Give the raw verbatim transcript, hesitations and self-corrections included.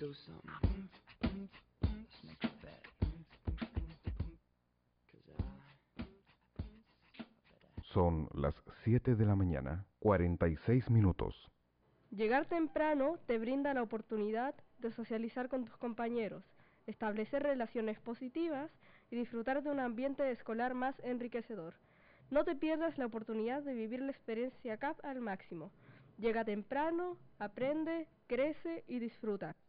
do something. Let's make a bet. 'Cause I, I bet I Son las siete de la mañana, cuarenta y seis minutos. Llegar temprano te brinda la oportunidad de socializar con tus compañeros, establecer relaciones positivas y disfrutar de un ambiente escolar más enriquecedor. No te pierdas la oportunidad de vivir la experiencia C A P al máximo. Llega temprano, aprende, crece y disfruta.